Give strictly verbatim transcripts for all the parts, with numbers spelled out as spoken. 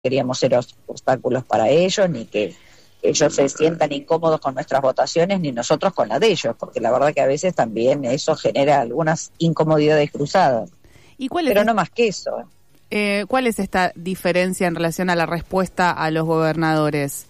queríamos ser obstáculos para ellos, ni que ellos se sientan incómodos con nuestras votaciones, ni nosotros con la de ellos, porque la verdad que a veces también eso genera algunas incomodidades cruzadas. ¿Y cuál es Pero el... no más que eso. Eh, ¿Cuál es esta diferencia en relación a la respuesta a los gobernadores?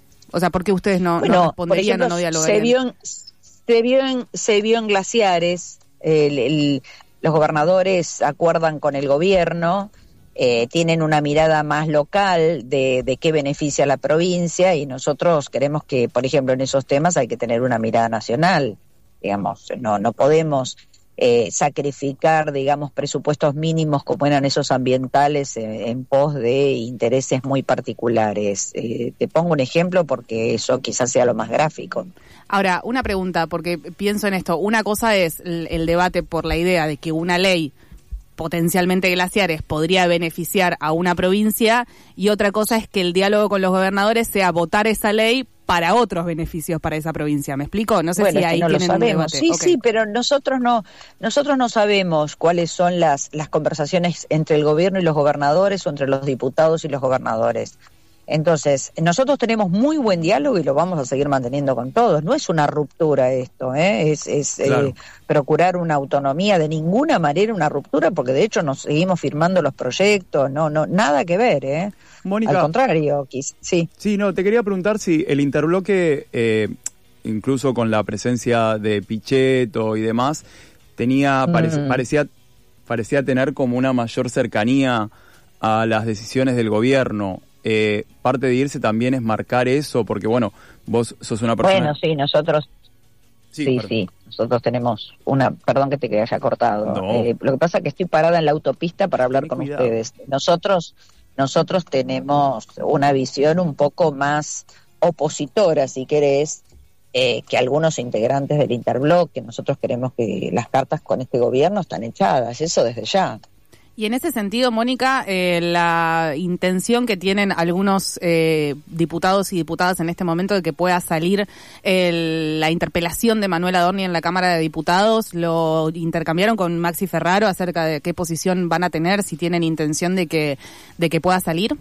O sea, ¿por qué ustedes no, bueno, no responderían por ejemplo, o no dialogarían? Se vio en, se vio en, se vio en Glaciares, el, el, los gobernadores acuerdan con el gobierno, eh, tienen una mirada más local de, de qué beneficia a la provincia, y nosotros queremos que, por ejemplo, en esos temas hay que tener una mirada nacional. Digamos, no, no podemos eh, sacrificar, digamos, presupuestos mínimos como eran esos ambientales eh, en pos de intereses muy particulares. Eh, te pongo un ejemplo porque eso quizás sea lo más gráfico. Ahora, una pregunta, porque pienso en esto. Una cosa es el, el debate por la idea de que una ley potencialmente Glaciares podría beneficiar a una provincia, y otra cosa es que el diálogo con los gobernadores sea votar esa ley para otros beneficios para esa provincia. ¿Me explico? No sé bueno, si ahí no tienen un debate. Sí, okay. sí, pero nosotros no nosotros no sabemos cuáles son las, las conversaciones entre el gobierno y los gobernadores, o entre los diputados y los gobernadores. Entonces, nosotros tenemos muy buen diálogo y lo vamos a seguir manteniendo con todos. No es una ruptura esto, ¿eh? es, es claro. eh, procurar una autonomía, de ninguna manera una ruptura, porque de hecho nos seguimos firmando los proyectos, no, no, nada que ver, ¿eh? Mónica, al contrario, quis, sí. Sí, no, te quería preguntar si el interbloque, eh, incluso con la presencia de Pichetto y demás, tenía, mm. parec- parecía, parecía tener como una mayor cercanía a las decisiones del gobierno. Eh, parte de irse también es marcar eso, porque bueno, vos sos una persona... Bueno, sí, nosotros... Sí, sí, sí, nosotros tenemos una... Perdón que te haya cortado. No. Eh, lo que pasa es que estoy parada en la autopista para hablar Ten con cuidado. ustedes. Nosotros, nosotros tenemos una visión un poco más opositora, si querés, eh, que algunos integrantes del interbloque. Nosotros queremos que las cartas con este gobierno están echadas, eso desde ya. Y en ese sentido, Mónica, eh, la intención que tienen algunos eh, diputados y diputadas en este momento de que pueda salir el, la interpelación de Manuel Adorni en la Cámara de Diputados, lo intercambiaron con Maxi Ferraro acerca de qué posición van a tener, si tienen intención de que, de que pueda salir.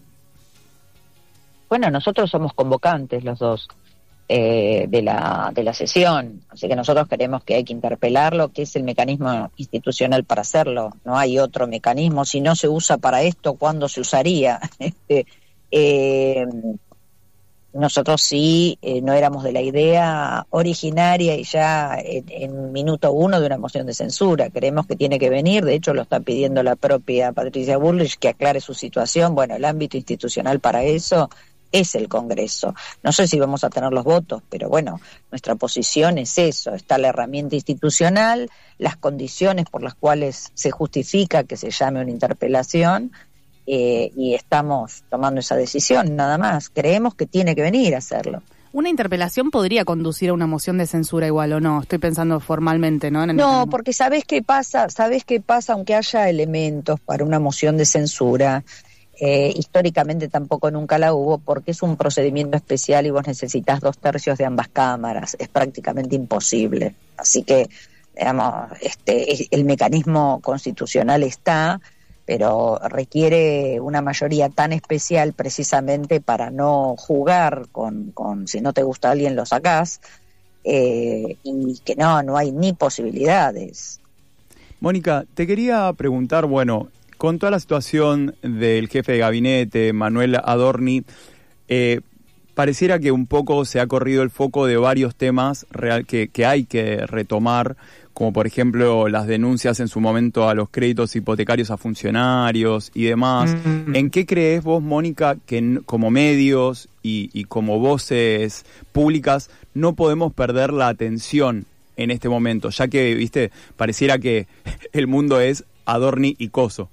Bueno, nosotros somos convocantes los dos. Eh, de la de la sesión, así que nosotros creemos que hay que interpelarlo, que es el mecanismo institucional para hacerlo, no hay otro mecanismo. Si no se usa para esto, ¿cuándo se usaría? este, eh, nosotros sí eh, no éramos de la idea originaria y ya en, en minuto uno de una moción de censura. Creemos que tiene que venir, de hecho lo está pidiendo la propia Patricia Bullrich, que aclare su situación. Bueno, el ámbito institucional para eso es el Congreso. No sé si vamos a tener los votos, pero bueno, nuestra posición es eso. Está la herramienta institucional, las condiciones por las cuales se justifica que se llame una interpelación, eh, y estamos tomando esa decisión, nada más. Creemos que tiene que venir a hacerlo. ¿Una interpelación podría conducir a una moción de censura igual o no? Estoy pensando formalmente, ¿no? En el no, mecanismo. Porque ¿sabés qué pasa? ¿Sabés qué pasa? Aunque haya elementos para una moción de censura, Eh, históricamente tampoco nunca la hubo, porque es un procedimiento especial y vos necesitas dos tercios de ambas cámaras, es prácticamente imposible. Así que, digamos, este, el mecanismo constitucional está, pero requiere una mayoría tan especial precisamente para no jugar con, con si no te gusta a alguien lo sacás, eh, y que no, no hay ni posibilidades. Mónica, te quería preguntar, bueno, con toda la situación del jefe de gabinete, Manuel Adorni, eh, pareciera que un poco se ha corrido el foco de varios temas real que, que hay que retomar, como por ejemplo las denuncias en su momento a los créditos hipotecarios a funcionarios y demás. Mm-hmm. ¿En qué crees vos, Mónica, que como medios y, y como voces públicas no podemos perder la atención en este momento? Ya que, viste, pareciera que el mundo es Adorni y Coso.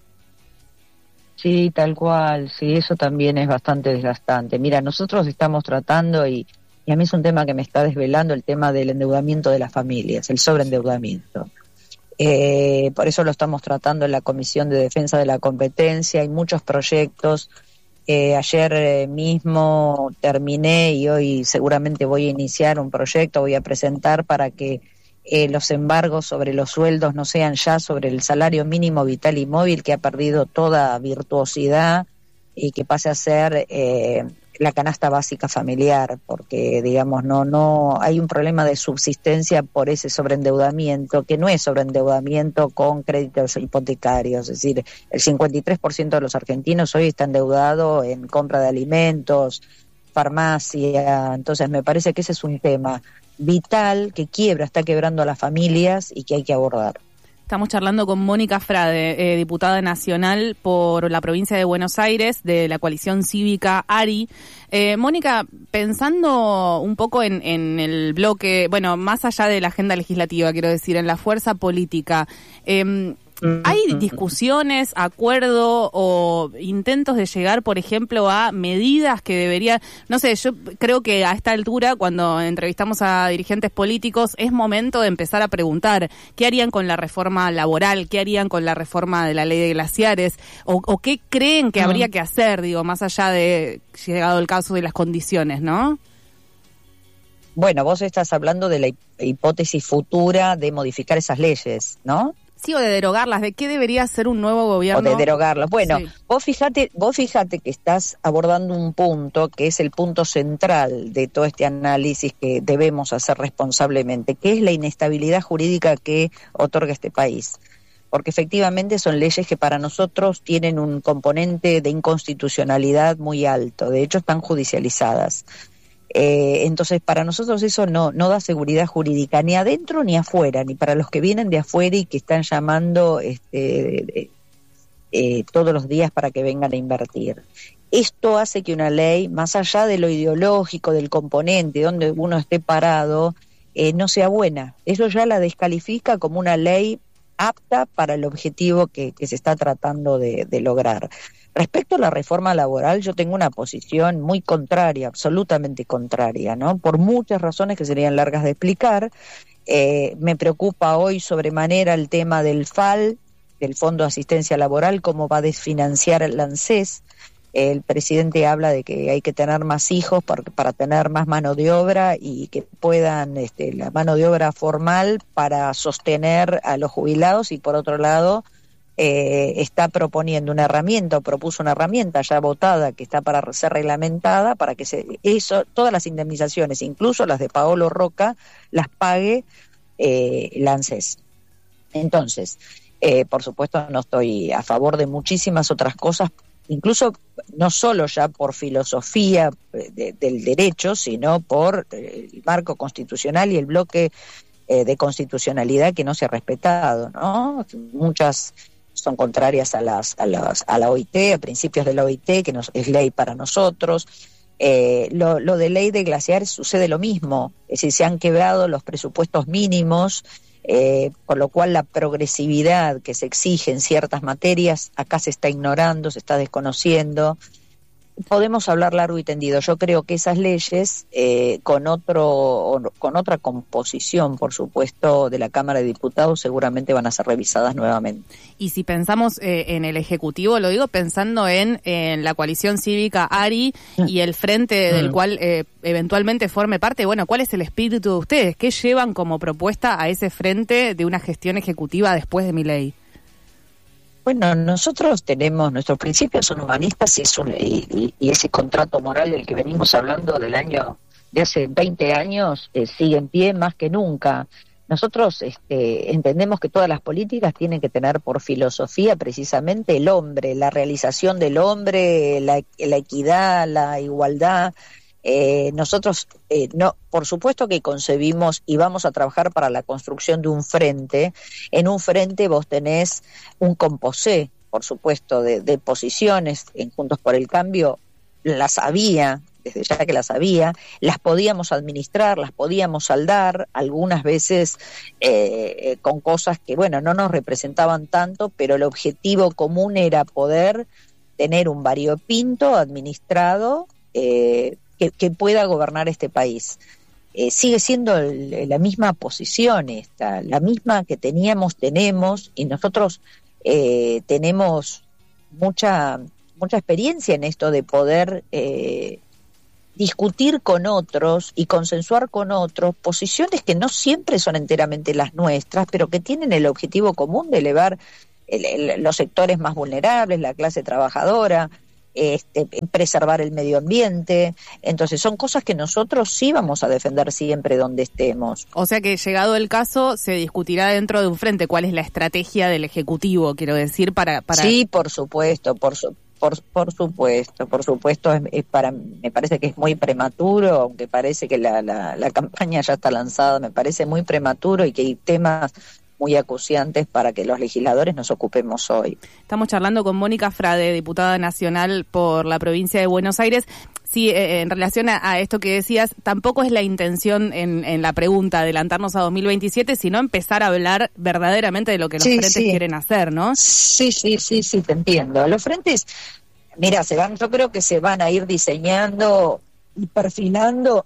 Sí, tal cual, sí, eso también es bastante desgastante. Mira, nosotros estamos tratando, y, y a mí es un tema que me está desvelando, el tema del endeudamiento de las familias, el sobreendeudamiento. Eh, por eso lo estamos tratando en la Comisión de Defensa de la Competencia, hay muchos proyectos. Eh, ayer eh, mismo terminé y hoy seguramente voy a iniciar un proyecto, voy a presentar para que Eh, los embargos sobre los sueldos no sean ya sobre el salario mínimo vital y móvil, que ha perdido toda virtuosidad y que pase a ser eh, la canasta básica familiar, porque digamos no no hay un problema de subsistencia por ese sobreendeudamiento, que no es sobreendeudamiento con créditos hipotecarios, es decir, el cincuenta y tres por ciento de los argentinos hoy está endeudado en compra de alimentos, farmacia, entonces me parece que ese es un tema vital que quiebra, está quebrando a las familias y que hay que abordar. Estamos charlando con Mónica Frade, eh, diputada nacional por la provincia de Buenos Aires, de la coalición cívica ARI. Eh, Mónica, pensando un poco en, en el bloque, bueno, más allá de la agenda legislativa, quiero decir, en la fuerza política, eh, ¿hay discusiones, acuerdo o intentos de llegar, por ejemplo, a medidas que deberían... No sé, yo creo que a esta altura, cuando entrevistamos a dirigentes políticos, es momento de empezar a preguntar qué harían con la reforma laboral, qué harían con la reforma de la ley de glaciares, o, o qué creen que mm. habría que hacer, digo, más allá de, llegado el caso, de las condiciones, ¿no? Bueno, vos estás hablando de la hipótesis futura de modificar esas leyes, ¿no? Sí, o de derogarlas, de qué debería ser un nuevo gobierno. O de derogarlas. Bueno, sí. vos fíjate, vos fíjate que estás abordando un punto que es el punto central de todo este análisis que debemos hacer responsablemente, que es la inestabilidad jurídica que otorga este país. Porque efectivamente son leyes que para nosotros tienen un componente de inconstitucionalidad muy alto, de hecho están judicializadas. Eh, entonces, para nosotros eso no, no da seguridad jurídica, ni adentro ni afuera, ni para los que vienen de afuera y que están llamando este, eh, todos los días para que vengan a invertir. Esto hace que una ley, más allá de lo ideológico, del componente, donde uno esté parado, eh, no sea buena. Eso ya la descalifica como una ley apta para el objetivo que, que se está tratando de, de lograr. Respecto a la reforma laboral, yo tengo una posición muy contraria, absolutamente contraria, ¿no? Por muchas razones que serían largas de explicar. Eh, me preocupa hoy sobremanera el tema del F A L, del Fondo de Asistencia Laboral, cómo va a desfinanciar el ANSES. El presidente habla de que hay que tener más hijos para, para tener más mano de obra y que puedan, este, la mano de obra formal para sostener a los jubilados, y por otro lado, Eh, está proponiendo una herramienta, o propuso una herramienta ya votada que está para ser reglamentada para que se eso todas las indemnizaciones, incluso las de Paolo Roca, las pague eh, el ANSES. Entonces, eh, por supuesto no estoy a favor de muchísimas otras cosas, incluso no solo ya por filosofía de, del derecho, sino por el marco constitucional y el bloque eh, de constitucionalidad que no se ha respetado, ¿no? Muchas son contrarias a las a las a la O I T, a principios de la O I T, que nos, es ley para nosotros. Eh, lo, lo de ley de glaciares sucede lo mismo, es decir, se han quebrado los presupuestos mínimos, eh, por lo cual la progresividad que se exige en ciertas materias acá se está ignorando, se está desconociendo. Podemos hablar largo y tendido. Yo creo que esas leyes, eh, con otro con otra composición, por supuesto, de la Cámara de Diputados, seguramente van a ser revisadas nuevamente. Y si pensamos eh, en el Ejecutivo, lo digo pensando en, en la coalición cívica ARI y el frente del mm. cual eh, eventualmente forme parte, bueno, ¿cuál es el espíritu de ustedes? ¿Qué llevan como propuesta a ese frente de una gestión ejecutiva después de Milei? Bueno, nosotros tenemos, nuestros principios son humanistas y, es un, y, y ese contrato moral del que venimos hablando del año, de hace veinte años, eh, sigue en pie más que nunca. Nosotros este, entendemos que todas las políticas tienen que tener por filosofía precisamente el hombre, la realización del hombre, la, la equidad, la igualdad. Eh, nosotros, eh, no, por supuesto que concebimos y vamos a trabajar para la construcción de un frente. En un frente vos tenés un composé, por supuesto, de, de posiciones en Juntos por el Cambio, las había, desde ya que las había, las podíamos administrar, las podíamos saldar, algunas veces eh, con cosas que, bueno, no nos representaban tanto, pero el objetivo común era poder tener un variopinto administrado, eh, Que, que pueda gobernar este país. Eh, sigue siendo el, la misma posición esta, la misma que teníamos, tenemos, y nosotros eh, tenemos mucha mucha experiencia en esto de poder eh, discutir con otros y consensuar con otros posiciones que no siempre son enteramente las nuestras, pero que tienen el objetivo común de elevar el, el, los sectores más vulnerables, la clase trabajadora. este, preservar el medio ambiente. Entonces son cosas que nosotros sí vamos a defender siempre donde estemos. O sea que llegado el caso se discutirá dentro de un frente cuál es la estrategia del Ejecutivo, quiero decir, para... para... Sí, por supuesto, por su... Por, por supuesto, por supuesto, es, es para, me parece que es muy prematuro, aunque parece que la, la, la campaña ya está lanzada, me parece muy prematuro y que hay temas muy acuciantes para que los legisladores nos ocupemos hoy. Estamos charlando con Mónica Frade, diputada nacional por la provincia de Buenos Aires. Sí, eh, en relación a, a esto que decías, tampoco es la intención en, en la pregunta adelantarnos a dos mil veintisiete, sino empezar a hablar verdaderamente de lo que los sí, frentes sí. quieren hacer, ¿no? Sí, sí, sí, sí, te entiendo. Los frentes, mira, se van, yo creo que se van a ir diseñando y perfilando,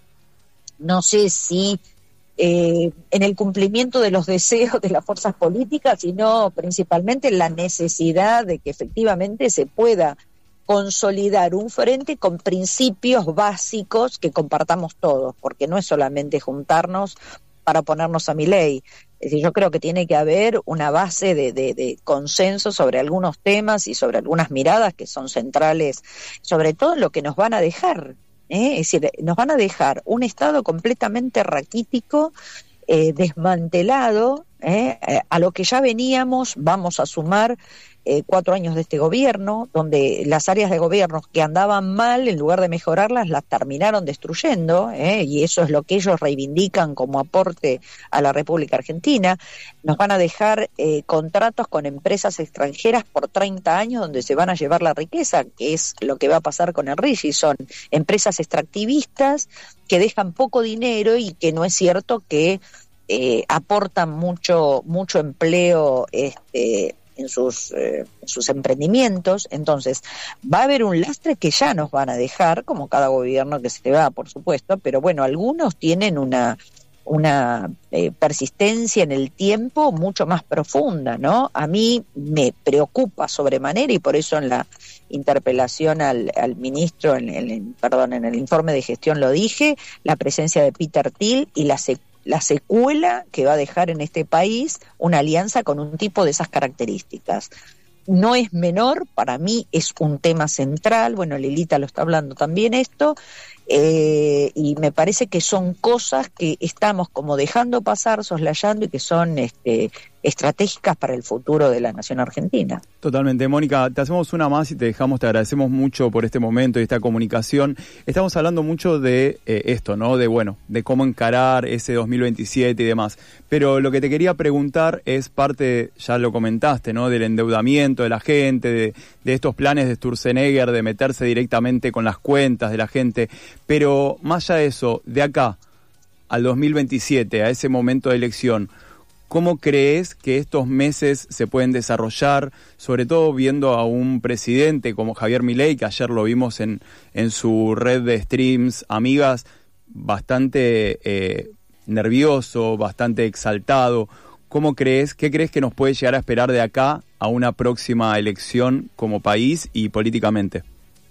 no sé si eh, en el cumplimiento de los deseos de las fuerzas políticas, sino principalmente en la necesidad de que efectivamente se pueda consolidar un frente con principios básicos que compartamos todos, porque no es solamente juntarnos para oponernos a Milei. Es decir, yo creo que tiene que haber una base de, de, de consenso sobre algunos temas y sobre algunas miradas que son centrales, sobre todo en lo que nos van a dejar, ¿eh? Es decir, nos van a dejar un Estado completamente raquítico, eh, desmantelado, ¿eh? A lo que ya veníamos, vamos a sumar Eh, cuatro años de este gobierno, donde las áreas de gobierno que andaban mal, en lugar de mejorarlas, las terminaron destruyendo, ¿eh? Y eso es lo que ellos reivindican como aporte a la República Argentina. Nos van a dejar eh, contratos con empresas extranjeras por treinta años, donde se van a llevar la riqueza, que es lo que va a pasar con el RIGI. Son empresas extractivistas que dejan poco dinero y que no es cierto que eh, aportan mucho, mucho empleo este en sus eh, sus emprendimientos. Entonces va a haber un lastre que ya nos van a dejar, como cada gobierno que se va, por supuesto, pero bueno, algunos tienen una una eh, persistencia en el tiempo mucho más profunda, ¿no? A mí me preocupa sobremanera, y por eso en la interpelación al, al ministro, en el, perdón, en el informe de gestión lo dije, la presencia de Peter Thiel y la secuencia la secuela que va a dejar en este país una alianza con un tipo de esas características. No es menor, para mí es un tema central, bueno, Lilita lo está hablando también esto, eh, y me parece que son cosas que estamos como dejando pasar, soslayando, y que son este, estratégicas para el futuro de la nación argentina. Totalmente. Mónica, te hacemos una más y te dejamos, te agradecemos mucho por este momento y esta comunicación. Estamos hablando mucho de eh, esto, ¿no? De, bueno, de cómo encarar ese dos mil veintisiete y demás. Pero lo que te quería preguntar es parte, ya lo comentaste, ¿no? Del endeudamiento de la gente, de, de estos planes de Sturzenegger, de meterse directamente con las cuentas de la gente. Pero más allá de eso, de acá al dos mil veintisiete, a ese momento de elección, ¿cómo crees que estos meses se pueden desarrollar, sobre todo viendo a un presidente como Javier Milei, que ayer lo vimos en, en su red de streams, amigas, bastante eh, nervioso, bastante exaltado? ¿Cómo crees, qué crees que nos puede llegar a esperar de acá a una próxima elección como país y políticamente?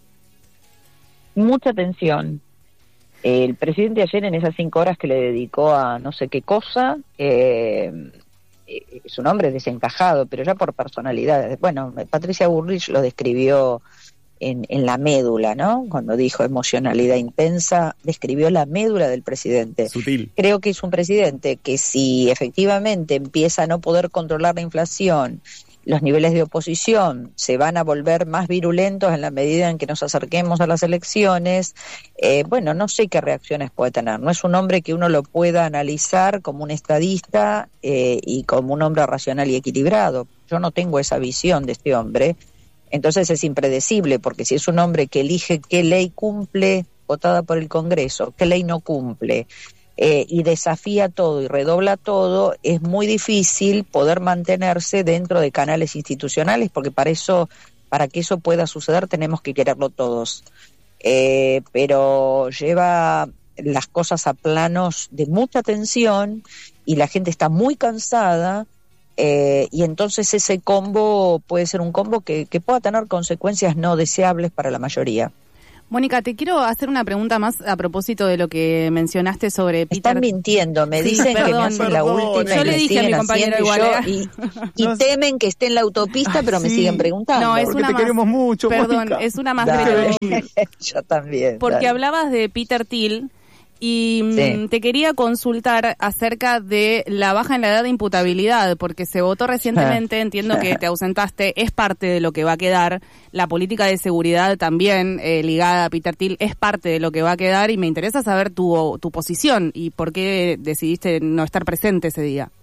Mucha tensión. El presidente ayer, en esas cinco horas que le dedicó a no sé qué cosa, eh, es un hombre desencajado, pero ya por personalidad. Bueno, Patricia Bullrich lo describió en, en la médula, ¿no? Cuando dijo emocionalidad intensa, describió la médula del presidente. Sutil. Creo que es un presidente que, si efectivamente empieza a no poder controlar la inflación, los niveles de oposición se van a volver más virulentos en la medida en que nos acerquemos a las elecciones, eh, bueno, no sé qué reacciones puede tener. No es un hombre que uno lo pueda analizar como un estadista eh, y como un hombre racional y equilibrado. Yo no tengo esa visión de este hombre, entonces es impredecible, porque si es un hombre que elige qué ley cumple, votada por el Congreso, qué ley no cumple, Eh, y desafía todo y redobla todo, es muy difícil poder mantenerse dentro de canales institucionales, porque para eso, para que eso pueda suceder, tenemos que quererlo todos. Eh, pero lleva las cosas a planos de mucha tensión y la gente está muy cansada, eh, y entonces ese combo puede ser un combo que, que pueda tener consecuencias no deseables para la mayoría. Mónica, te quiero hacer una pregunta más a propósito de lo que mencionaste sobre Peter. Están mintiendo, me Sí, dicen perdón, que me hacen la perdón. última Yo y le me dije a mi siguen compañera haciendo igual, y, ¿eh? yo- y, y No. temen que esté en la autopista, Ay, pero me sí. siguen preguntando. No, es Porque una te más. queremos mucho, Perdón, Mónica. es una más Dale. breve. Yo también. Porque dale. hablabas de Peter Thiel y mm, Sí. te quería consultar acerca de la baja en la edad de imputabilidad, porque se votó recientemente, entiendo que te ausentaste, es parte de lo que va a quedar. La política de seguridad también eh, ligada a Peter Thiel es parte de lo que va a quedar y me interesa saber tu, tu posición y por qué decidiste no estar presente ese día.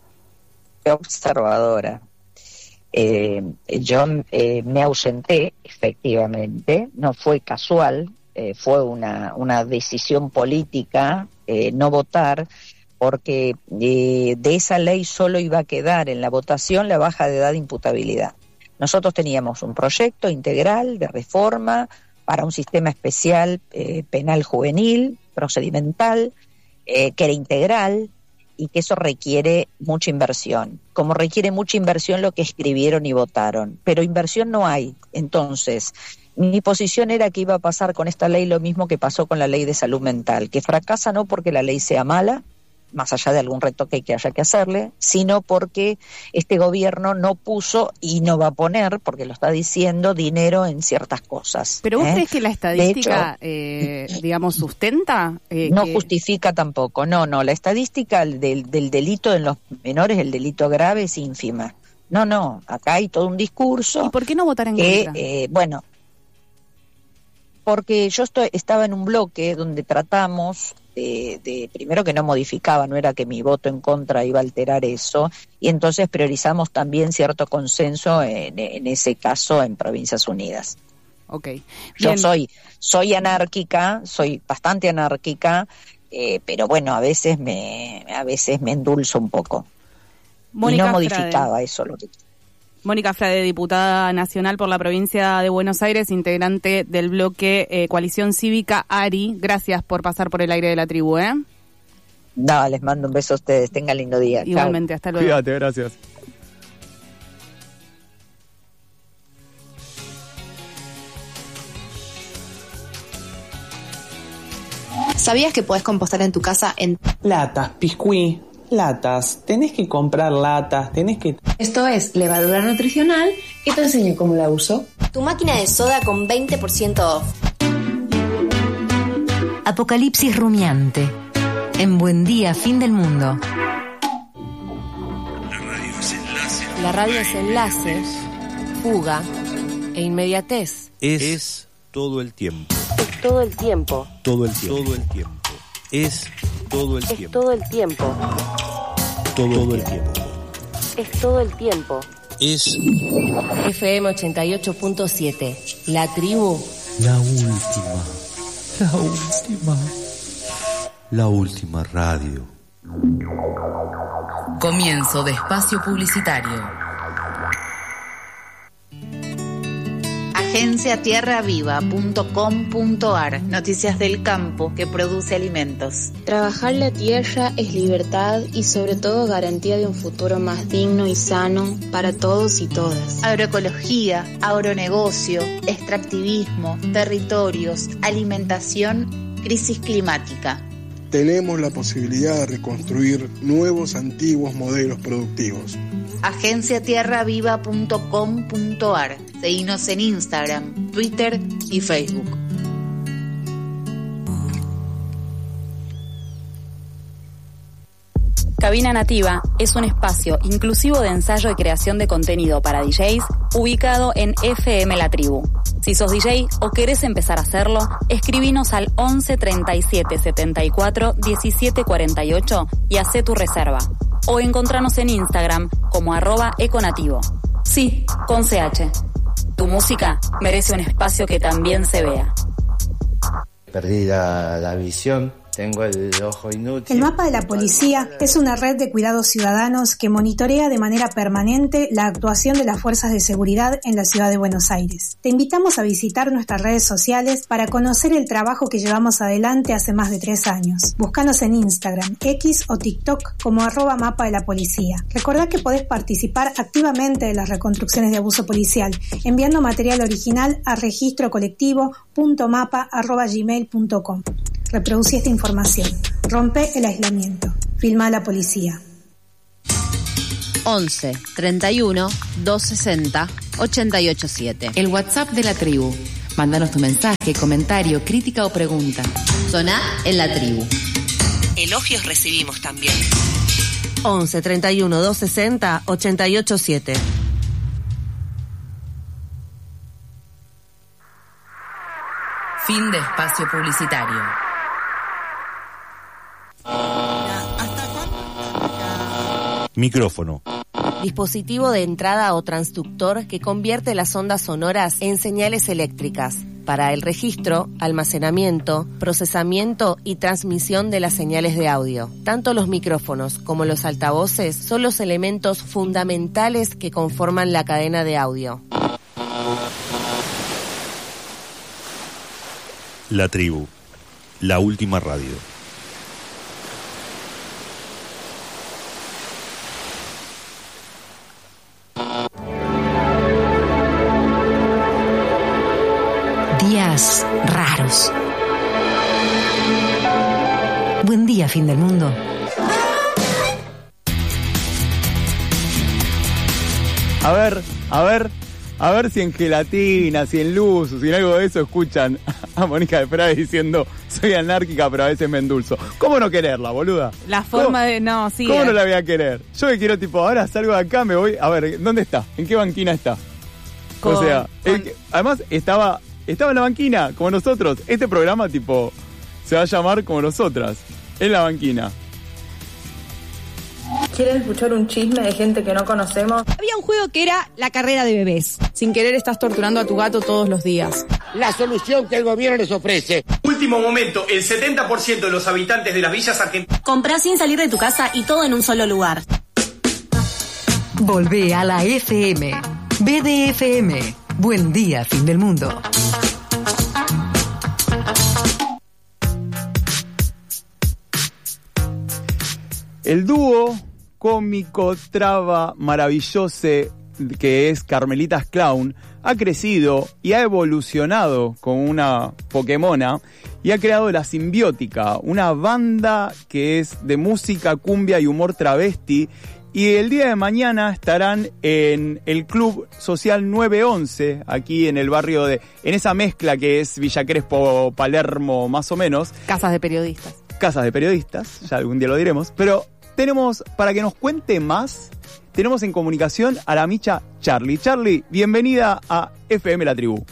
Observadora. Eh, yo eh, me ausenté, efectivamente, no fue casual, eh, fue una, una decisión política eh, no votar, porque eh, de esa ley solo iba a quedar en la votación la baja de edad de imputabilidad. Nosotros teníamos un proyecto integral de reforma para un sistema especial eh, penal juvenil, procedimental, eh, que era integral, y que eso requiere mucha inversión. Como requiere mucha inversión lo que escribieron y votaron, pero inversión no hay. Entonces, mi posición era que iba a pasar con esta ley lo mismo que pasó con la ley de salud mental, que fracasa no porque la ley sea mala, más allá de algún retoque que haya que hacerle, sino porque este gobierno no puso y no va a poner, porque lo está diciendo, dinero en ciertas cosas. ¿Pero vos ¿eh? crees que la estadística, De hecho, eh, digamos, sustenta? Eh, no que... justifica tampoco, no, no, la estadística del, del delito en los menores, el delito grave, es ínfima. No, no, acá hay todo un discurso. ¿Y por qué no votar en que, contra? eh, bueno, porque yo estoy, estaba en un bloque donde tratamos de, de, primero que no modificaba, no era que mi voto en contra iba a alterar eso, y entonces priorizamos también cierto consenso en, en ese caso en Provincias Unidas. Okay. Yo Bien. soy, soy anárquica, soy bastante anárquica, eh, pero bueno, a veces me, a veces me endulzo un poco. Mónica y no Frade. modificaba eso lo que... Mónica Frade, diputada nacional por la provincia de Buenos Aires, integrante del bloque eh, Coalición Cívica ARI. Gracias por pasar por el aire de la tribu, ¿eh? No, les mando un beso a ustedes. Tengan lindo día. Igualmente, Chao. hasta luego. Cuídate, gracias. ¿Sabías que podés compostar en tu casa en... Latas, piscuí, latas. Tenés que comprar latas, tenés que... Esto es levadura nutricional y te enseño cómo la uso. Tu máquina de soda con veinte por ciento off. Apocalipsis rumiante. En Buen Día, Fin del Mundo. La radio es enlace, fuga e inmediatez. Es, es todo el tiempo. Es todo el tiempo. Todo el tiempo. Todo el tiempo. Es todo el Es tiempo. todo el tiempo. Todo el tiempo. Es todo el tiempo. Es F M ochenta y ocho punto siete. La tribu. La última. La última. La última radio. Comienzo de espacio publicitario. agencia tierra viva punto com punto ar. Noticias del campo que produce alimentos. Trabajar la tierra es libertad y sobre todo garantía de un futuro más digno y sano para todos y todas. Agroecología, agronegocio, extractivismo, territorios, alimentación, crisis climática. Tenemos la posibilidad de reconstruir nuevos, antiguos modelos productivos. agencia tierra viva punto com punto ar. Seguinos en Instagram, Twitter y Facebook. Cabina Nativa es un espacio inclusivo de ensayo y creación de contenido para D Js ubicado en F M La Tribu. Si sos D J o querés empezar a hacerlo, escribinos al once treinta y siete setenta y cuatro diecisiete cuarenta y ocho y hacé tu reserva. O encontranos en Instagram como arroba econativo. Sí, con C H. Tu música merece un espacio que también se vea. Perdí la, la visión tengo el ojo inútil. El mapa de la policía es una red de cuidados ciudadanos que monitorea de manera permanente la actuación de las fuerzas de seguridad en la ciudad de Buenos Aires. Te invitamos a visitar nuestras redes sociales para conocer el trabajo que llevamos adelante hace más de tres años. Búscanos en Instagram, X o TikTok como arroba mapa de la policía. Recordá que podés participar activamente de las reconstrucciones de abuso policial enviando material original a registro colectivo punto mapa arroba gmail punto com. Reproducí esta información. Rompe el aislamiento. Filma a la policía. once, treinta y uno, doscientos sesenta, ochenta y ocho siete. El WhatsApp de la tribu. Mándanos tu mensaje, comentario, crítica o pregunta. Soná en la tribu. Elogios recibimos también. once, treinta y uno, doscientos sesenta, ochenta y ocho siete. Fin de espacio publicitario. Micrófono. Dispositivo de entrada o transductor que convierte las ondas sonoras en señales eléctricas para el registro, almacenamiento, procesamiento y transmisión de las señales de audio. Tanto los micrófonos como los altavoces son los elementos fundamentales que conforman la cadena de audio. La tribu. La última radio. Días raros. Buen día, fin del mundo. A ver, a ver, a ver si en gelatina, si en luz, o si en algo de eso escuchan a Mónica de Frade diciendo soy anárquica pero a veces me endulzo. ¿Cómo no quererla, boluda? La forma ¿Cómo? de... No, sí. ¿Cómo eh. no la voy a querer? Yo que quiero tipo, ahora salgo de acá, me voy... A ver, ¿dónde está? ¿En qué banquina está? Con, o sea, con... el que, además estaba estaba en la banquina, como nosotros. Este programa tipo se va a llamar como nosotras, en la banquina. ¿Quieren escuchar un chisme de gente que no conocemos? Había un juego que era la carrera de bebés. Sin querer estás torturando a tu gato todos los días. La solución que el gobierno les ofrece. Último momento, el setenta por ciento de los habitantes de las villas argentinas... Comprá sin salir de tu casa y todo en un solo lugar. Volvé a la F M. B D F M. Buen día, fin del mundo. El dúo cómico, traba, maravilloso que es Carmelitas Clown ha crecido y ha evolucionado como una Pokémona y ha creado La Simbiótica, una banda que es de música, cumbia y humor travesti. Y el día de mañana estarán en el Club Social nueve once, aquí en el barrio de... En esa mezcla que es Villa Crespo, Palermo, más o menos. Casas de periodistas. Casas de periodistas, ya algún día lo diremos. Pero tenemos, para que nos cuente más, tenemos en comunicación a la micha Charlie. Charlie, bienvenida a F M La Tribu.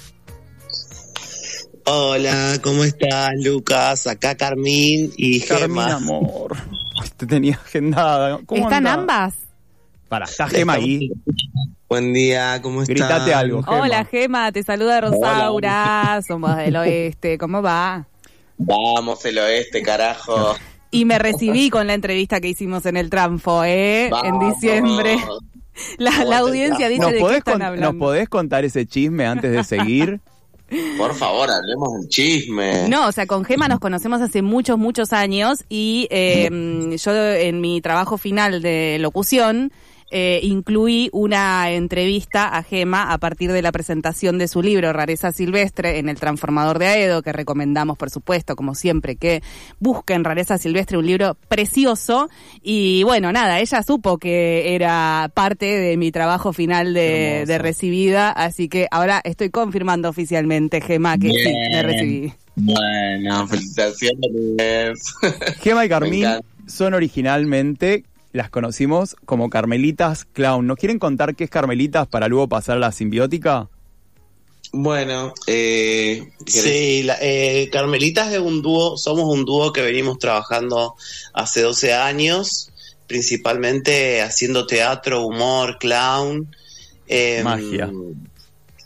Hola, ¿cómo estás, Lucas? Acá Carmín y Carmín, Gema. amor. Te tenía agendada. ¿Cómo ¿Están anda? ambas? Para, está Gema ahí. Buen día, ¿cómo estás? Gritate algo, Gema. Hola, Gema, te saluda Rosaura. Hola. Somos del oeste. ¿Cómo va? Vamos, el oeste, carajo. Y me recibí con la entrevista que hicimos en el Tranfo, ¿eh? Vamos. En diciembre. La, la audiencia dice ¿Nos de qué están con, hablando. ¿Nos podés contar ese chisme antes de seguir? Por favor, hablemos del chisme. No, o sea, con Gema nos conocemos hace muchos, muchos años y eh, yo en mi trabajo final de locución eh, incluí una entrevista a Gema a partir de la presentación de su libro Rareza Silvestre en El Transformador de Aedo, que recomendamos, por supuesto, como siempre, que busquen Rareza Silvestre, un libro precioso. Y bueno, nada, ella supo que era parte de mi trabajo final de, de recibida, así que ahora estoy confirmando oficialmente, Gema, que Bien. sí, me recibí. Bueno, felicitaciones. Gema y Carmín son originalmente... Las conocimos como Carmelitas Clown. ¿Nos quieren contar qué es Carmelitas para luego pasar a La Simbiótica? Bueno, eh, sí, la, eh, Carmelitas es un dúo, somos un dúo que venimos trabajando hace doce años, principalmente haciendo teatro, humor, clown. Eh, Magia.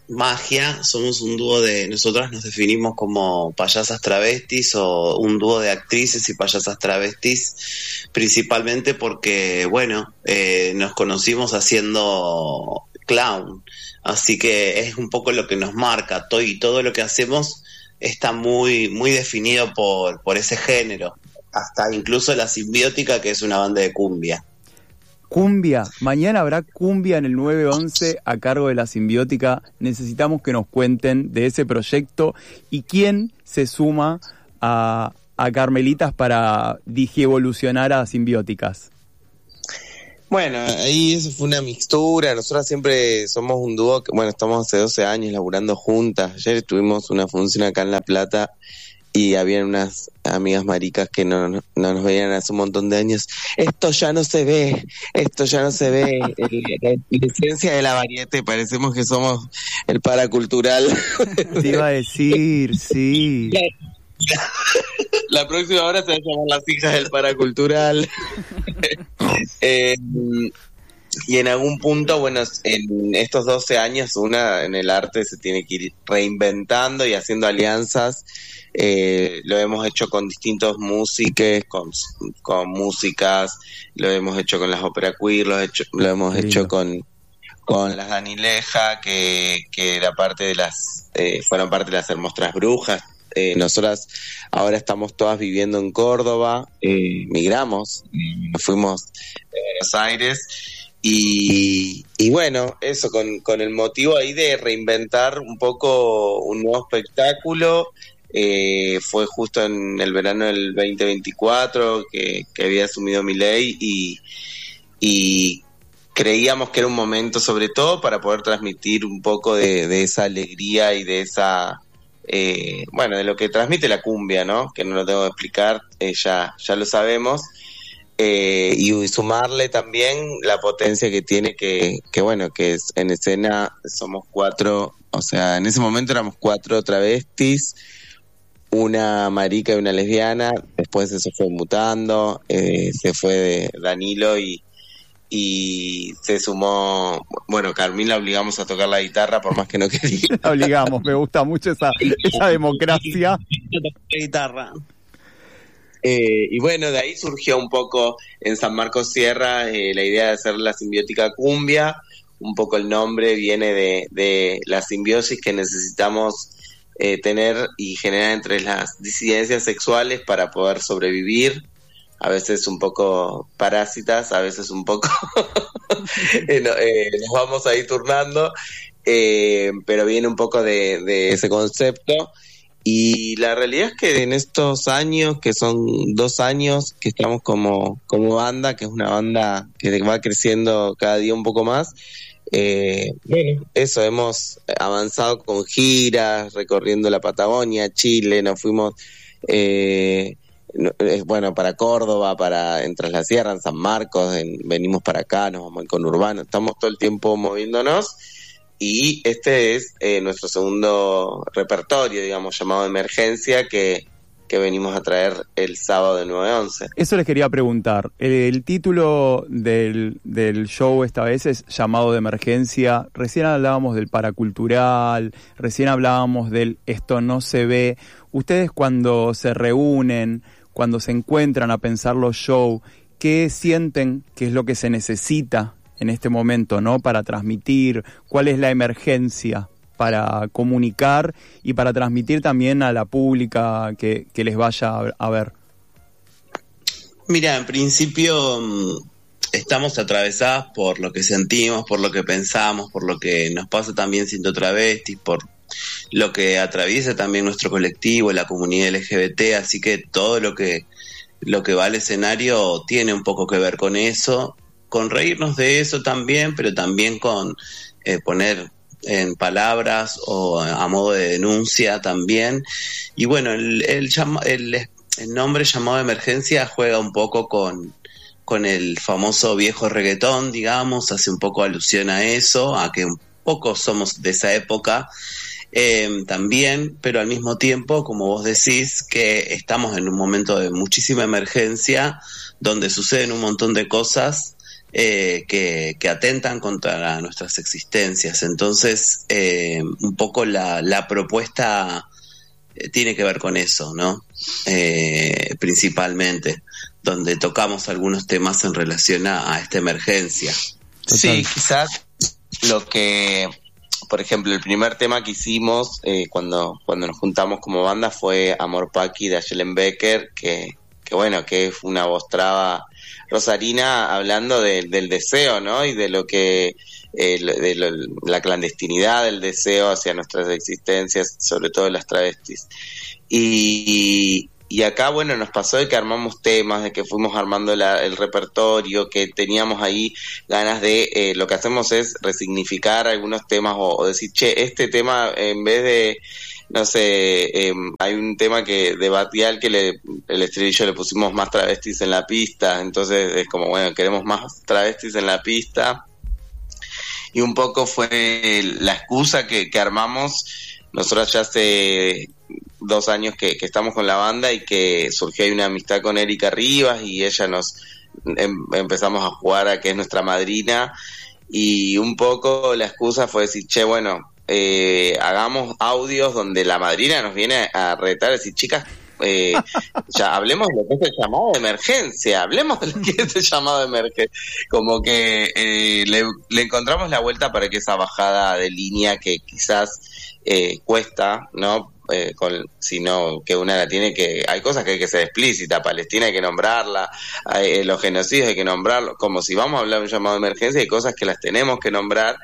magia, somos un dúo de, nosotras nos definimos como payasas travestis o un dúo de actrices y payasas travestis, principalmente porque, bueno, eh, nos conocimos haciendo clown, así que es un poco lo que nos marca, todo, y todo lo que hacemos está muy, muy definido por, por ese género, hasta incluso La Simbiótica, que es una banda de cumbia. Cumbia, mañana habrá cumbia en el nueve once a cargo de La Simbiótica. Necesitamos que nos cuenten de ese proyecto y quién se suma a, a Carmelitas para digievolucionar a Simbióticas. Bueno, ahí eso fue una mixtura. Nosotras siempre somos un dúo que, bueno, estamos hace doce años laburando juntas. Ayer tuvimos una función acá en La Plata y habían unas amigas maricas que no, no, no nos veían hace un montón de años. Esto ya no se ve, esto ya no se ve. El, la licencia de la variete, parecemos que somos el paracultural. Te iba a decir, sí. La, la próxima hora se va a llamar Las Hijas del Paracultural. eh, y en algún punto, bueno, en estos doce años, una en el arte se tiene que ir reinventando y haciendo alianzas. Eh, lo hemos hecho con distintos músicos, con, con músicas, lo hemos hecho con las ópera queer, lo, hecho, lo hemos Lindo. hecho con, con las Danileja, que, que era parte de las, eh, fueron parte de las Hermosas Brujas. Eh, nosotras ahora estamos todas viviendo en Córdoba, eh, migramos, nos fuimos de Buenos Aires y, y bueno, eso con, con el motivo ahí de reinventar un poco un nuevo espectáculo. Eh, fue justo en el verano del veinte veinticuatro que, que había asumido Milei y, y creíamos que era un momento sobre todo para poder transmitir un poco de, de esa alegría y de esa eh, bueno, de lo que transmite la cumbia, ¿no? Que no lo tengo que explicar, eh, ya, ya lo sabemos. Eh, y sumarle también la potencia que tiene que, que bueno, que es, en escena somos cuatro, o sea, en ese momento éramos cuatro travestis, una marica y una lesbiana, después eso fue mutando, eh, se fue de Danilo y, y se sumó, bueno, Carmín la obligamos a tocar la guitarra por más que no quería. La obligamos, me gusta mucho esa, esa democracia. La guitarra. Eh, y bueno, de ahí surgió un poco en San Marcos Sierra eh, la idea de hacer La Simbiótica Cumbia, un poco el nombre viene de, de la simbiosis que necesitamos Eh, tener y generar entre las disidencias sexuales para poder sobrevivir, a veces un poco parásitas, a veces un poco eh, no, eh, nos vamos ahí turnando, eh, pero viene un poco de, de ese concepto. Y la realidad es que en estos años, que son dos años que estamos como, como banda, que es una banda que va creciendo cada día un poco más, Eh, bueno, eso, hemos avanzado con giras, recorriendo la Patagonia, Chile, nos fuimos, eh, no, eh, bueno, para Córdoba, para en Tras la Sierra, en San Marcos, en, venimos para acá, nos vamos en conurbano, estamos todo el tiempo moviéndonos y este es eh, nuestro segundo repertorio, digamos, llamado Emergencia, que que venimos a traer el sábado de nueve once. Eso les quería preguntar. El título del, del show esta vez es Llamado de Emergencia. Recién hablábamos del paracultural, recién hablábamos del esto no se ve. Ustedes cuando se reúnen, cuando se encuentran a pensar los shows, ¿qué sienten que es lo que se necesita en este momento, ¿no? Para transmitir, ¿cuál es la emergencia para comunicar y para transmitir también a la pública que, que les vaya a ver? Mira, en principio estamos atravesadas por lo que sentimos, por lo que pensamos, por lo que nos pasa también siendo travestis, por lo que atraviesa también nuestro colectivo, la comunidad L G B T, así que todo lo que, lo que va al escenario tiene un poco que ver con eso, con reírnos de eso también, pero también con eh, poner en palabras o a modo de denuncia también. Y bueno, el, el, el, el nombre Llamado de Emergencia juega un poco con, con el famoso viejo reggaetón, digamos, hace un poco alusión a eso, a que un poco somos de esa época eh, también, pero al mismo tiempo, como vos decís, que estamos en un momento de muchísima emergencia, donde suceden un montón de cosas eh, que, que atentan contra nuestras existencias. Entonces, eh, un poco la, la propuesta eh, tiene que ver con eso, ¿no? Eh, principalmente, donde tocamos algunos temas en relación a, a esta emergencia. Total. Sí, quizás lo que, por ejemplo, el primer tema que hicimos eh, cuando, cuando nos juntamos como banda fue Amor Paqui de Ayelen Becker, que, que bueno, que es una voz traba rosarina hablando de, del deseo, ¿no? Y de lo que, eh, de lo, la clandestinidad del deseo hacia nuestras existencias, sobre todo las travestis. Y, y acá, bueno, nos pasó de que armamos temas, de que fuimos armando la, el repertorio, que teníamos ahí ganas de, eh, lo que hacemos es resignificar algunos temas o, o decir, che, este tema en vez de, no sé, eh, hay un tema que de Batial que le, el estribillo le pusimos más travestis en la pista, entonces es como, bueno, queremos más travestis en la pista. Y un poco fue la excusa que, que armamos. Nosotros ya hace dos años que, que estamos con la banda y que surgió ahí una amistad con Erika Rivas y ella nos em, empezamos a jugar a que es nuestra madrina, y un poco la excusa fue decir, che, bueno, eh, hagamos audios donde la madrina nos viene a retar, decir, chicas, eh, ya hablemos de lo que es el llamado de emergencia, hablemos de lo que es el llamado de emergencia, como que eh, le, le encontramos la vuelta para que esa bajada de línea que quizás eh, cuesta, ¿no? Eh, con, sino que una la tiene que, hay cosas que hay que ser explícita, Palestina hay que nombrarla, hay, eh, los genocidios hay que nombrarlos, como si vamos a hablar de un llamado de emergencia, hay cosas que las tenemos que nombrar.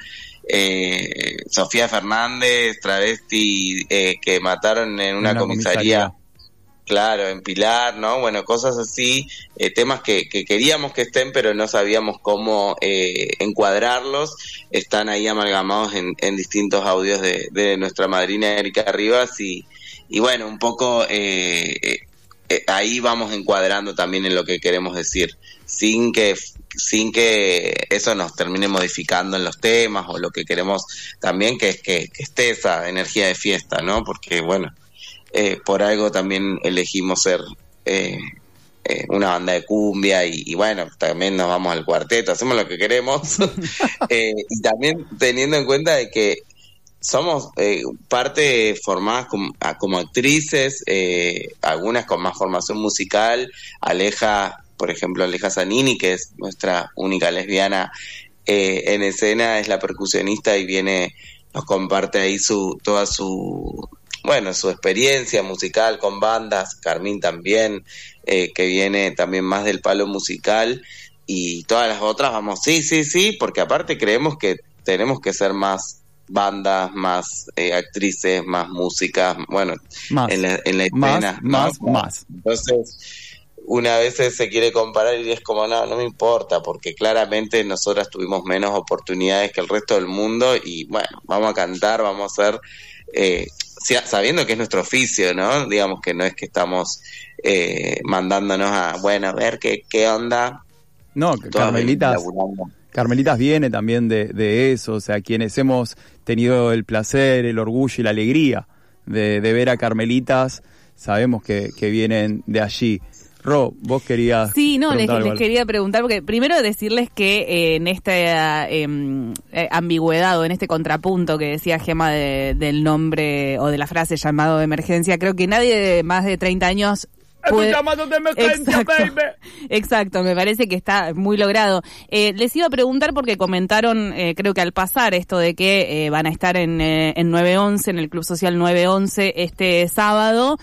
eh, Sofía Fernández, travesti, eh, que mataron en una, una comisaría, comisaría, claro, en Pilar, ¿no? Bueno, cosas así, eh, temas que, que queríamos que estén, pero no sabíamos cómo eh, encuadrarlos, están ahí amalgamados en, en distintos audios de, de nuestra madrina Erika Rivas, y, y bueno, un poco eh, eh, ahí vamos encuadrando también en lo que queremos decir, sin que sin que eso nos termine modificando en los temas, o lo que queremos también que es que, que esté esa energía de fiesta, ¿no? Porque bueno, Eh, por algo también elegimos ser eh, eh, una banda de cumbia, y, y bueno, también nos vamos al cuarteto, hacemos lo que queremos, eh, y también teniendo en cuenta de que somos eh, parte formadas como, como actrices, eh, algunas con más formación musical. Aleja, por ejemplo, Aleja Zanini, que es nuestra única lesbiana eh, en escena, es la percusionista y viene, nos comparte ahí su toda su bueno, su experiencia musical con bandas. Carmín también, eh, que viene también más del palo musical, y todas las otras vamos, sí, sí, sí, porque aparte creemos que tenemos que ser más bandas, más eh, actrices, más músicas, bueno, más, en la, en la escena. Más, más, ¿no? más. Entonces, una vez se quiere comparar y es como, no, no me importa, porque claramente nosotras tuvimos menos oportunidades que el resto del mundo, y bueno, vamos a cantar, vamos a hacer... Eh, sabiendo que es nuestro oficio, ¿no? Digamos que no es que estamos eh, mandándonos a, bueno, a ver qué, qué onda. No, Carmelitas, Carmelitas viene también de, de eso, o sea, quienes hemos tenido el placer, el orgullo y la alegría de, de ver a Carmelitas, sabemos que, que vienen de allí. Ro, vos querías... Sí, no, les, les algo. quería preguntar, porque primero decirles que eh, en esta eh, eh, ambigüedad o en este contrapunto que decía Gema de, del nombre o de la frase llamado de emergencia, creo que nadie de más de treinta años... Puede... ¡Es un llamado de emergencia, exacto, baby! Exacto, me parece que está muy logrado. Eh, les iba a preguntar porque comentaron, eh, creo que al pasar, esto de que eh, van a estar en, eh, en nueve once, en el Club Social nueve once este sábado.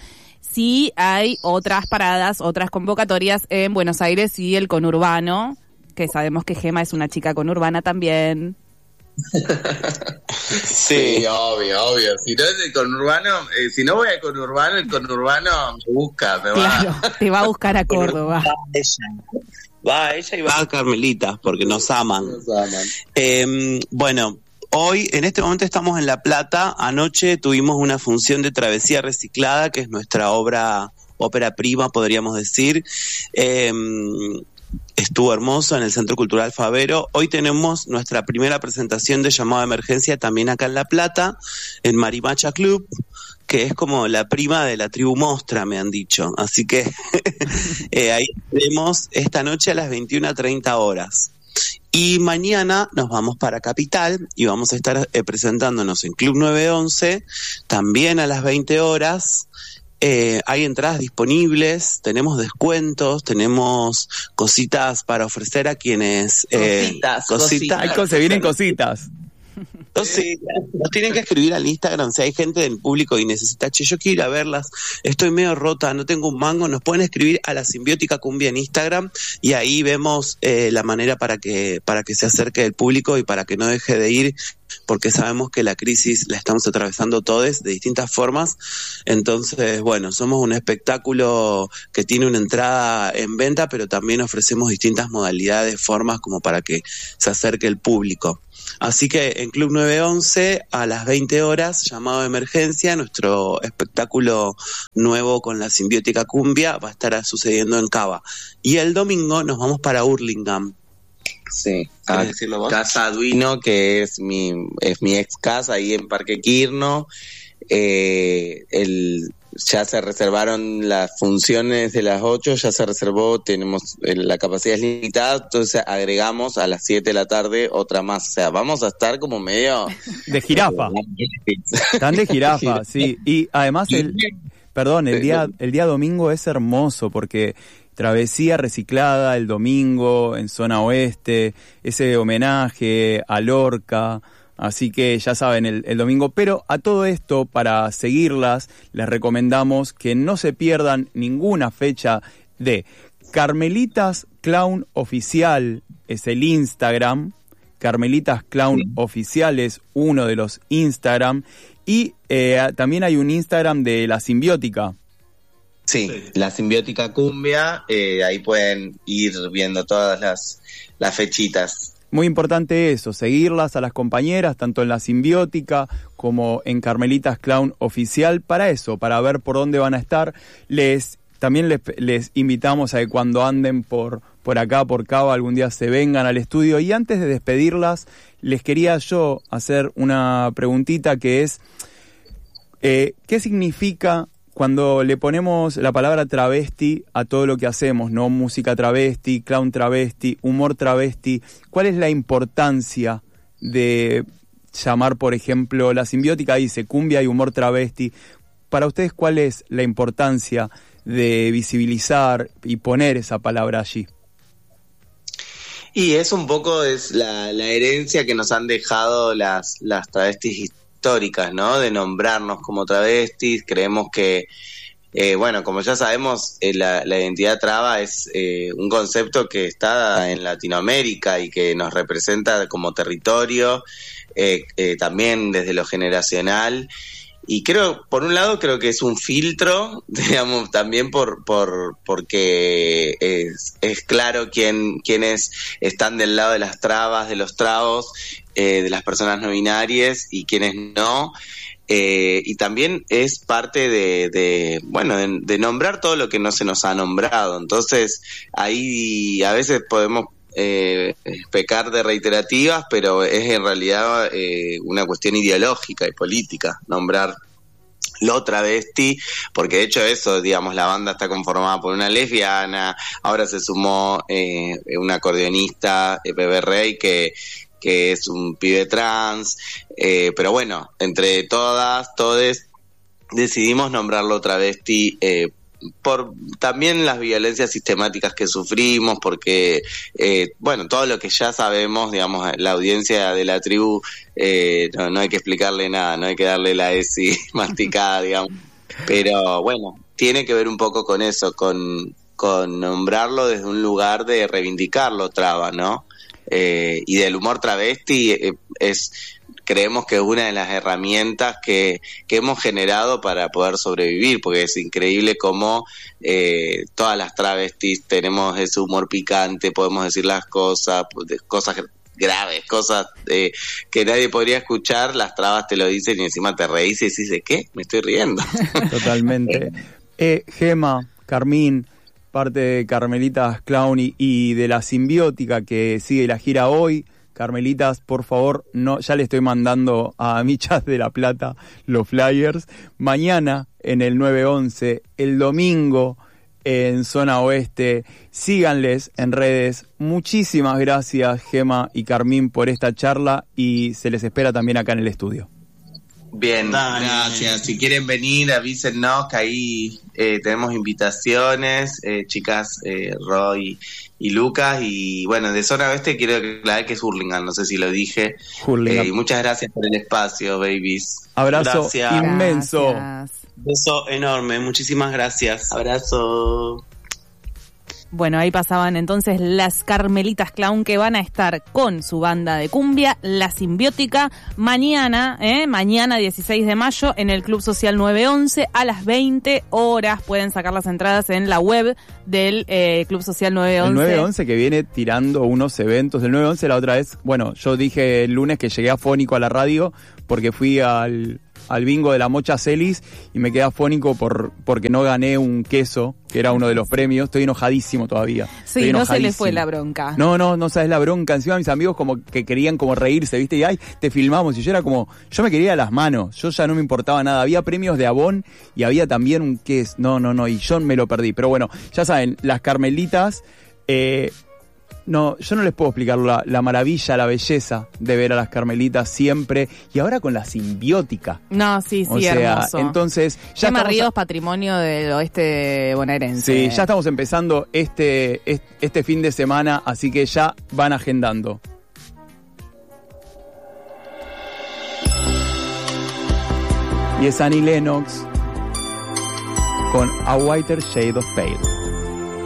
Sí hay otras paradas, otras convocatorias en Buenos Aires y el conurbano, que sabemos que Gema es una chica conurbana también. Sí, obvio, obvio. Si no es el conurbano, eh, si no voy al conurbano, el conurbano me busca, me claro, va. Te va a buscar a Córdoba. Va ella y va a Carmelita, porque nos aman. Nos aman. Eh, bueno... Hoy, en este momento estamos en La Plata. Anoche tuvimos una función de Travesía Reciclada, que es nuestra obra, ópera prima, podríamos decir. Eh, estuvo hermoso en el Centro Cultural Favero. Hoy tenemos nuestra primera presentación de Llamado de Emergencia también acá en La Plata, en Marimacha Club, que es como la prima de la tribu Mostra, me han dicho. Así que eh, ahí tenemos esta noche a las veintiuna treinta horas. Y mañana nos vamos para Capital y vamos a estar eh, presentándonos en Club nueve once, también a las veinte horas. Eh, hay entradas disponibles, tenemos descuentos, tenemos cositas para ofrecer a quienes... Eh, Cositas, cositas. Hay cosas, se vienen cositas. Sí, nos tienen que escribir al Instagram si hay gente del público y necesita, che, yo quiero ir a verlas, estoy medio rota, no tengo un mango, nos pueden escribir a la Simbiótica Cumbia en Instagram y ahí vemos eh, la manera para que para que se acerque el público y para que no deje de ir, porque sabemos que la crisis la estamos atravesando todos de distintas formas. Entonces, bueno, somos un espectáculo que tiene una entrada en venta, pero también ofrecemos distintas modalidades, formas como para que se acerque el público. Así que en Club nueve once a las veinte horas, llamado de emergencia, nuestro espectáculo nuevo con la Simbiótica Cumbia va a estar sucediendo en Cava. Y el domingo nos vamos para Hurlingham. Sí, a Casa Duino, que es mi es mi ex casa ahí en Parque Quirno. Eh, el ya se reservaron las funciones de las ocho, ya se reservó, tenemos la capacidad es limitada, entonces agregamos a las siete de la tarde otra más, o sea, vamos a estar como medio... De jirafa. Están de jirafa, sí, y además el... Perdón, el día, el día domingo es hermoso porque... Travesía reciclada el domingo en zona oeste, ese homenaje a Lorca, así que ya saben, el, el domingo. Pero a todo esto, para seguirlas, les recomendamos que no se pierdan ninguna fecha de Carmelitas Clown Oficial, es el Instagram, Carmelitas Clown sí. Oficial es uno de los Instagram, y eh, también hay un Instagram de La Simbiótica. Sí, la Simbiótica Cumbia, eh, ahí pueden ir viendo todas las, las fechitas. Muy importante eso, seguirlas a las compañeras, tanto en la Simbiótica como en Carmelitas Clown Oficial, para eso, para ver por dónde van a estar. Les También les, les invitamos a que cuando anden por, por acá, por Cava, algún día se vengan al estudio. Y antes de despedirlas, les quería yo hacer una preguntita que es, eh, ¿qué significa cuando le ponemos la palabra travesti a todo lo que hacemos, ¿no? Música travesti, clown travesti, humor travesti. ¿Cuál es la importancia de llamar, por ejemplo, la Simbiótica dice cumbia y humor travesti? Para ustedes, ¿cuál es la importancia de visibilizar y poner esa palabra allí? Y es un poco es la, la herencia que nos han dejado las, las travestis históricas, ¿no? De nombrarnos como travestis. Creemos que, eh, bueno, como ya sabemos, eh, la, la identidad traba es eh, un concepto que está en Latinoamérica y que nos representa como territorio, eh, eh, también desde lo generacional. Y creo, por un lado, creo que es un filtro, digamos, también por por porque es, es claro quién, quiénes están del lado de las trabas, de los trabos, eh, de las personas no binarias y quiénes no. Eh, y también es parte de, de bueno, de, de nombrar todo lo que no se nos ha nombrado. Entonces, ahí a veces podemos Eh, pecar de reiterativas, pero es en realidad eh, una cuestión ideológica y política, nombrar lo travesti, porque de hecho eso, digamos, la banda está conformada por una lesbiana, ahora se sumó eh, un acordeonista, eh, Bebé Rey, que que es un pibe trans, eh, pero bueno, entre todas, todes, decidimos nombrarlo travesti eh, por también las violencias sistemáticas que sufrimos, porque eh, bueno, todo lo que ya sabemos, digamos, la audiencia de la tribu, eh, no, no hay que explicarle nada, no hay que darle la ESI masticada, digamos, pero bueno, tiene que ver un poco con eso, con, con nombrarlo desde un lugar de reivindicarlo, traba, ¿no? Eh, y del humor travesti eh, es... creemos que es una de las herramientas que, que hemos generado para poder sobrevivir, porque es increíble cómo eh, todas las travestis tenemos ese humor picante, podemos decir las cosas, cosas graves, cosas eh, que nadie podría escuchar, las trabas te lo dicen y encima te reís y decís, ¿de qué? Me estoy riendo. Totalmente. eh, Gema, Carmín, parte de Carmelitas Clown y, y de la Simbiótica que sigue la gira hoy. Carmelitas, por favor, no, ya le estoy mandando a Michas de La Plata los flyers. Mañana en el nueve once, el domingo en Zona Oeste. Síganles en redes. Muchísimas gracias, Gema y Carmín, por esta charla y se les espera también acá en el estudio. Bien, Dale. Gracias. Si quieren venir, avísennos que ahí eh, tenemos invitaciones, eh, chicas, eh, Roy y Lucas. Y bueno, de Zona Oeste quiero aclarar que es Hurlingham, no sé si lo dije. Eh, y muchas gracias por el espacio, babies. Abrazo gracias. inmenso. Gracias. Beso enorme, muchísimas gracias. Abrazo. Bueno, ahí pasaban entonces las Carmelitas Clown, que van a estar con su banda de cumbia, La Simbiótica, mañana, ¿eh? mañana dieciséis de mayo, en el Club Social nueve once, a las veinte horas. Pueden sacar las entradas en la web del eh, Club Social nueve once. El nueve once que viene tirando unos eventos. El nueve once la otra vez, bueno, yo dije el lunes que llegué afónico a la radio porque fui al... al bingo de la Mocha Celis y me quedé afónico por porque no gané un queso, que era uno de los premios. Estoy enojadísimo todavía. Sí, no se le fue la bronca. No, no, no sabes la bronca. Encima mis amigos como que querían como reírse, ¿viste? Y ay, te filmamos. Y yo era como, yo me quería a las manos. Yo ya no me importaba nada. Había premios de Avon y había también un queso. No, no, no. Y yo me lo perdí. Pero bueno, ya saben, las Carmelitas... Eh, No, yo no les puedo explicar la, la maravilla, la belleza de ver a las Carmelitas siempre. Y ahora con la Simbiótica. No, sí, sí, o sea, hermoso. Entonces, ya Gema estamos Ríos, a... patrimonio del oeste bonaerense. Sí, ya estamos empezando este, este fin de semana, así que ya van agendando. Y es Annie Lennox con A Whiter Shade of Pale.